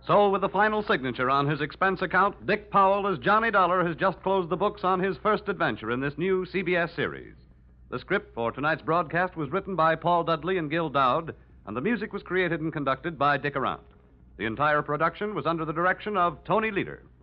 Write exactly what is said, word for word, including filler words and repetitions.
So, with the final signature on his expense account, Dick Powell as Johnny Dollar has just closed the books on his first adventure in this new C B S series. The script for tonight's broadcast was written by Paul Dudley and Gil Dowd, and the music was created and conducted by Dick Arant. The entire production was under the direction of Tony Leader.